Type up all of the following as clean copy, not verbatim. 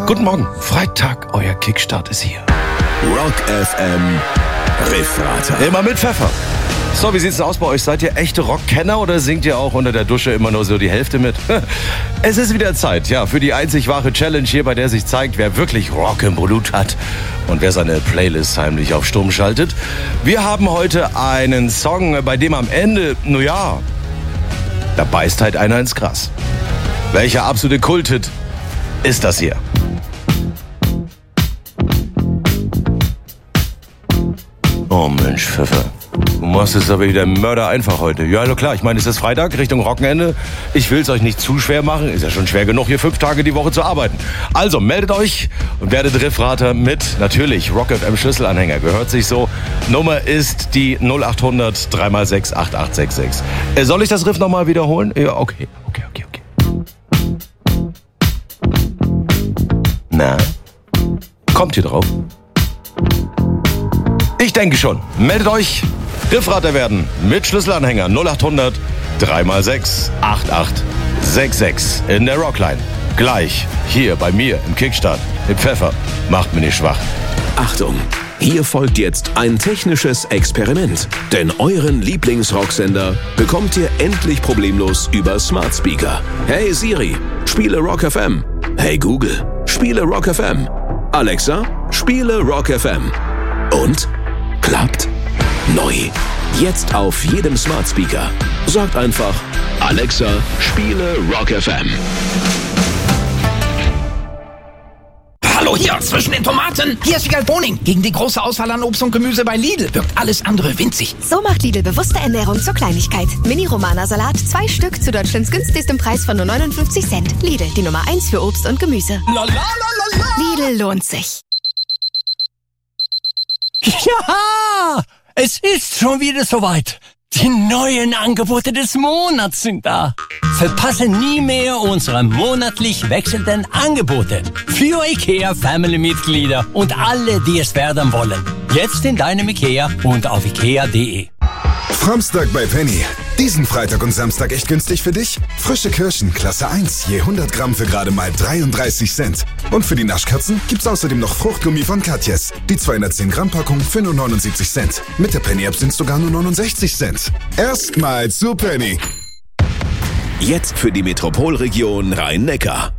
Guten Morgen, Freitag, euer Kickstart ist hier. Rock FM Riffrater. Immer mit Pfeffer. So, wie sieht's aus bei euch? Seid ihr echte Rockkenner oder singt ihr auch unter der Dusche immer nur so die Hälfte mit? Es ist wieder Zeit, ja, für die einzig wahre Challenge hier, bei der sich zeigt, wer wirklich Rock im Blut hat und wer seine Playlist heimlich auf Stumm schaltet. Wir haben heute einen Song, bei dem am Ende, da beißt halt einer ins Gras. Welcher absolute Kulthit ist das hier? Oh Mensch, Pfeffer. Du machst es aber wieder Mörder einfach heute. Ja, also klar, ich meine, es ist Freitag, Richtung Wochenende. Ich will es euch nicht zu schwer machen. Ist ja schon schwer genug, hier 5 Tage die Woche zu arbeiten. Also, meldet euch und werdet Riffrater mit, natürlich, Rock FM Schlüsselanhänger. Gehört sich so. Nummer ist die 0800 3x6 8866. Soll ich das Riff nochmal wiederholen? Ja, okay. Na, kommt ihr drauf? Ich denke schon. Meldet euch. Riffrater werden mit Schlüsselanhänger 0800 3x6 8866 in der Rockline. Gleich hier bei mir im Kickstart mit Pfeffer. Macht mich nicht schwach. Achtung, hier folgt jetzt ein technisches Experiment. Denn euren Lieblingsrocksender bekommt ihr endlich problemlos über Smart Speaker. Hey Siri, spiele Rock FM. Hey Google, spiele Rock FM. Alexa, spiele Rock FM. Und? Klappt? Neu. Jetzt auf jedem Smart Speaker. Sagt einfach, Alexa, spiele Rock FM. Hallo hier, zwischen den Tomaten. Hier ist Wiegald Boning. Gegen die große Auswahl an Obst und Gemüse bei Lidl wirkt alles andere winzig. So macht Lidl bewusste Ernährung zur Kleinigkeit. Mini-Romana-Salat, 2 Stück zu Deutschlands günstigstem Preis von nur 59 Cent. Lidl, die Nummer 1 für Obst und Gemüse. Lidl lohnt sich. Ja, es ist schon wieder soweit. Die neuen Angebote des Monats sind da. Verpasse nie mehr unsere monatlich wechselnden Angebote für IKEA-Family-Mitglieder und alle, die es werden wollen. Jetzt in deinem IKEA und auf ikea.de. Samstag bei Penny. Diesen Freitag und Samstag echt günstig für dich? Frische Kirschen, Klasse 1, je 100 Gramm für gerade mal 33 Cent. Und für die Naschkatzen gibt's außerdem noch Fruchtgummi von Katjes. Die 210 Gramm Packung für nur 79 Cent. Mit der Penny-App sind's sogar nur 69 Cent. Erstmal zu Penny. Jetzt für die Metropolregion Rhein-Neckar.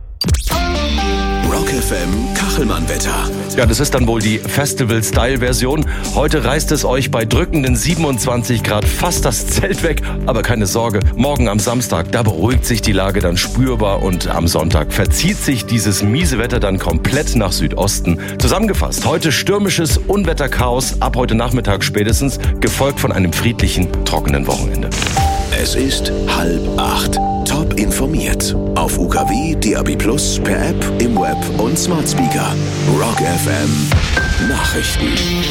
Rock FM Kachelmann-Wetter. Ja, das ist dann wohl die Festival-Style-Version. Heute reißt es euch bei drückenden 27 Grad fast das Zelt weg. Aber keine Sorge, morgen am Samstag, da beruhigt sich die Lage dann spürbar. Und am Sonntag verzieht sich dieses miese Wetter dann komplett nach Südosten. Zusammengefasst, heute stürmisches Unwetterchaos, ab heute Nachmittag spätestens, gefolgt von einem friedlichen, trockenen Wochenende. Es ist 7:30. Top informiert. Auf UKW, DAB+, per App, im Web und Smart Speaker. Rock FM Nachrichten.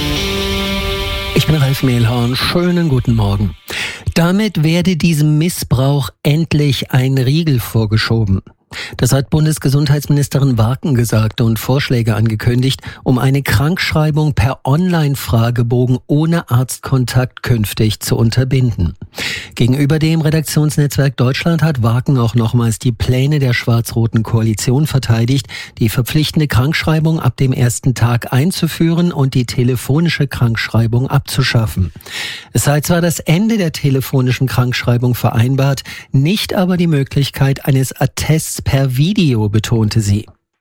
Ich bin Ralf Mehlhorn. Schönen guten Morgen. Damit werde diesem Missbrauch endlich ein Riegel vorgeschoben. Das hat Bundesgesundheitsministerin Warken gesagt und Vorschläge angekündigt, um eine Krankschreibung per Online-Fragebogen ohne Arztkontakt künftig zu unterbinden. Gegenüber dem Redaktionsnetzwerk Deutschland hat Warken auch nochmals die Pläne der schwarz-roten Koalition verteidigt, die verpflichtende Krankschreibung ab dem ersten Tag einzuführen und die telefonische Krankschreibung abzuschaffen. Es sei zwar das Ende der telefonischen Krankschreibung vereinbart, nicht aber die Möglichkeit eines Attests per Video, betonte sie.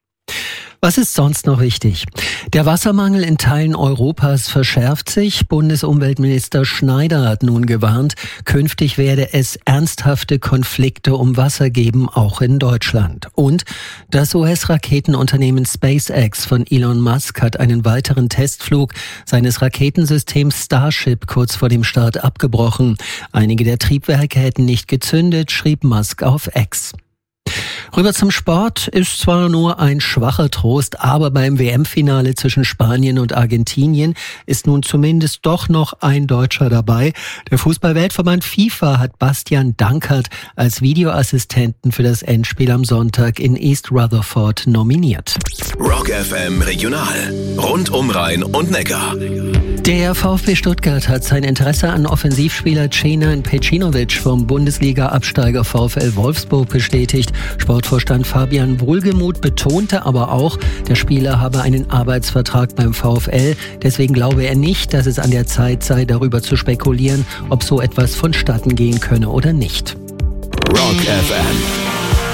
Was ist sonst noch wichtig? Der Wassermangel in Teilen Europas verschärft sich. Bundesumweltminister Schneider hat nun gewarnt, künftig werde es ernsthafte Konflikte um Wasser geben, auch in Deutschland. Und das US-Raketenunternehmen SpaceX von Elon Musk hat einen weiteren Testflug seines Raketensystems Starship kurz vor dem Start abgebrochen. Einige der Triebwerke hätten nicht gezündet, schrieb Musk auf X. Rüber zum Sport ist zwar nur ein schwacher Trost, aber beim WM-Finale zwischen Spanien und Argentinien ist nun zumindest doch noch ein Deutscher dabei. Der Fußball-Weltverband FIFA hat Bastian Dankert als Videoassistenten für das Endspiel am Sonntag in East Rutherford nominiert. Rock FM Regional. Rund um Rhein und Neckar. Der VfB Stuttgart hat sein Interesse an Offensivspieler Cenan Pecinovic vom Bundesliga-Absteiger VfL Wolfsburg bestätigt. Sportvorstand Fabian Wohlgemuth betonte aber auch, der Spieler habe einen Arbeitsvertrag beim VfL. Deswegen glaube er nicht, dass es an der Zeit sei, darüber zu spekulieren, ob so etwas vonstatten gehen könne oder nicht. Rock FM.